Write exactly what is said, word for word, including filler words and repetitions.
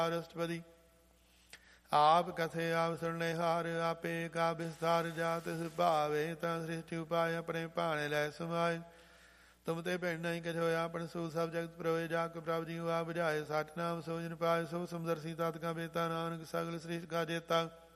ਅਸ਼ਟਪਦੀ ਆਪ ਕਥੇ ਆਪ ਸੁਣਨੇ ਹਾਰ ਆਪੇ ਕਾ ਵਿਸਥਾਰ ਜਾਤ ਸੁਭਾਵੇ ਤਾਂ ਸ੍ਰਿਸ਼ਟੀ ਉਪਾਇ ਆਪਣੇ ਭਾਣੇ ਲੈ ਸਮਾਏ ਤੁਮ ਤੇ ਭਿੰਨ ਨਹੀਂ ਕਿਛ ਹੋਇਆ ਆਪਣ ਸੂ ਸਭ ਜਗਤ ਪ੍ਰੋਏ ਜਾ ਕੇ ਪ੍ਰਭ ਜੀ ਆ ਬੁਝਾਏ ਸੱਠ ਨਾਮ ਸੋਜਨ ਪਾਏ ਸੋ ਸਮਦਰਸੀ ਤਤ ਕਾ ਬੇਤਾ ਨਾਨਕ ਸਗਲ ਸ੍ਰਿਸ਼ਟ ਕਾ ਜੇਤਾ